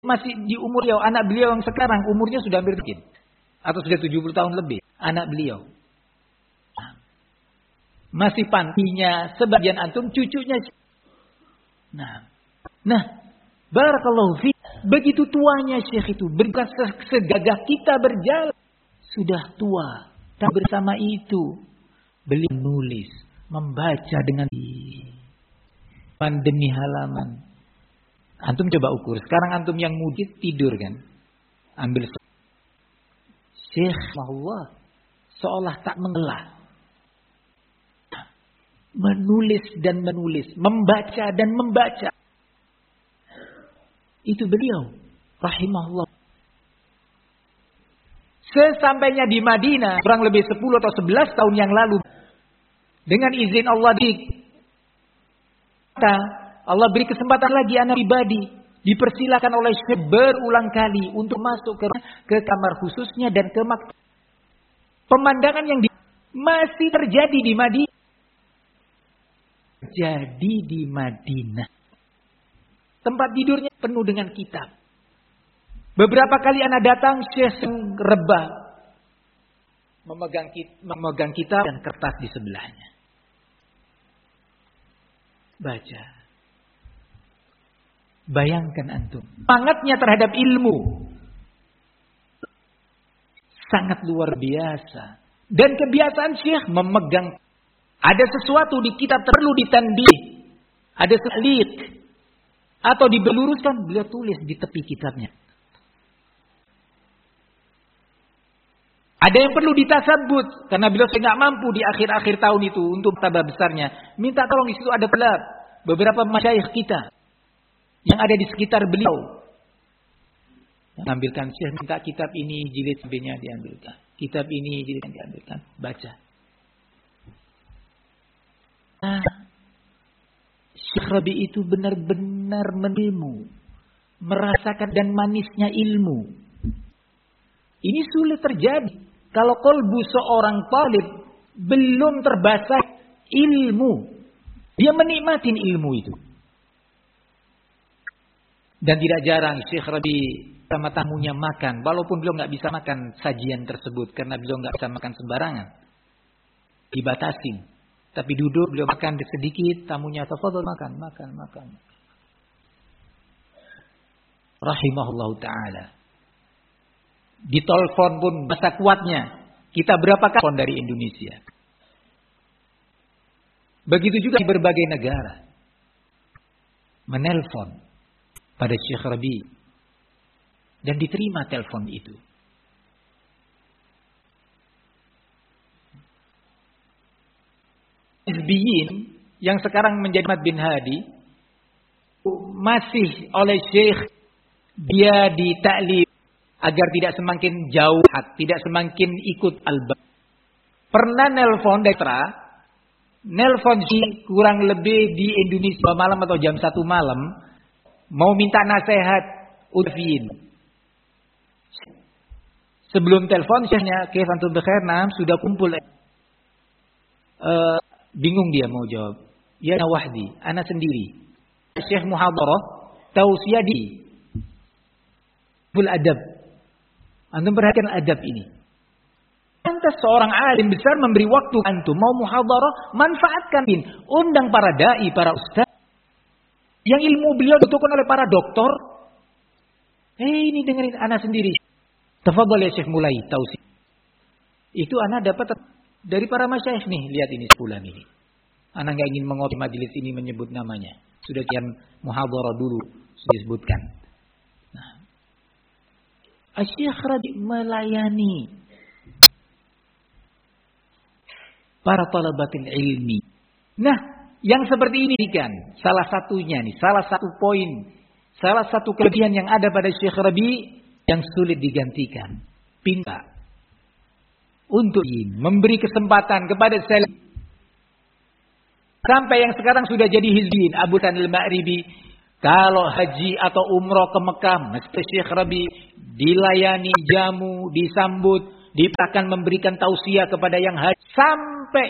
masih di umur beliau, anak beliau yang sekarang umurnya sudah hampir sedikit. Atau sudah 70 tahun lebih, anak beliau. Masih pantinya sebagian antum cucunya. Nah, barakallahu fi. Begitu tuanya Syekh itu, bukan segagah kita berjalan. Sudah tua, tak bersama itu. Beliau menulis, membaca dengan demi halaman. Antum coba ukur. Sekarang antum yang mujid tidur kan. Ambil Syekh Allah seolah tak mengelah. Menulis dan menulis. Membaca dan membaca. Itu beliau. Rahimahullah. Sesampainya di Madinah. Kurang lebih 10 atau 11 tahun yang lalu. Dengan izin Allah Allah beri kesempatan lagi anak pribadi. Dipersilakan oleh Syekh berulang kali untuk masuk ke kamar khususnya dan ke maktab. Pemandangan yang masih terjadi di Madinah. Jadi di Madinah. Tempat tidurnya penuh dengan kitab. Beberapa kali anak datang, Syekh rebah. Memegang kitab dan kertas di sebelahnya. Baca. Bayangkan antum. Semangatnya terhadap ilmu. Sangat luar biasa. Dan kebiasaan Syekh memegang. Ada sesuatu di kitab perlu ditandih. Ada selit. Atau dibeluruskan. Beliau tulis di tepi kitabnya. Ada yang perlu ditasabut. Karena beliau tidak mampu di akhir-akhir tahun itu. Untuk tabah besarnya. Minta tolong di situ ada pelab. Beberapa masyayikh kita. Yang ada di sekitar beliau. Ambilkan Syekh minta kitab ini jilid B-nya diambilkan. Kitab ini jilid diambilkan. Baca. Syekh Rabi itu benar-benar menilmu. Merasakan dan manisnya ilmu. Ini sulit terjadi. Kalau kolbu seorang talib belum terbasah ilmu. Dia menikmati ilmu itu. Dan tidak jarang Syekh Rabi sama tamunya makan. Walaupun beliau nggak bisa makan sajian tersebut. Karena beliau nggak bisa makan sembarangan. Dibatasin. Tapi duduk beliau makan sedikit. Tamunya tafadhol makan. Rahimahullahu ta'ala. Ditelepon pun bahasa kuatnya. Kita berapa kali telepon dari Indonesia. Begitu juga di berbagai negara. Menelpon pada Syekh Rabi. Dan diterima telepon itu. Hizbiyin yang sekarang menjadi Ahmad bin Hadi. Masih oleh Syekh. Dia ditaklif. Agar tidak semakin jauh. Tidak semakin ikut al-bab. Pernah nelpon Detra. Nelpon kurang lebih di Indonesia malam atau jam 1 malam. Mau minta nasihat Udfin. Sebelum telepon Syekhnya, Kaif antum bikhair? Nah, sudah kumpul. Bingung dia mau jawab. Ya wahdi, ana sendiri. Syekh muhadarah tausiah di bul adab. Antum perhatikan adab ini. Lantas seorang alim besar memberi waktu antum mau muhadarah, manfaatkan. Undang para dai, para ustaz. Yang ilmu beliau dibutuhkan oleh para doktor. Ini dengerin anak sendiri. Tafadhol ya Syekh mulai tausiah. Itu anak dapat dari para masyayikh nih. Lihat ini sebulan ini. Anak gak ingin mengopi majelis ini menyebut namanya. Sudah kian muhadarah dulu disebutkan. Nah, Syekh Rabi melayani para talabatil ilmi. Nah, yang seperti ini kan salah satunya nih, salah satu poin, salah satu kelebihan yang ada pada Syekh Rabi yang sulit digantikan. Pinta untuk memberi kesempatan kepada salaf. Sampai yang sekarang sudah jadi hizbiyin, Abu Tanil Ma'ribi, kalau haji atau umroh ke Mekah, mesti Syekh Rabi dilayani, jamu, disambut, akan memberikan tausiah kepada yang haji. Sampai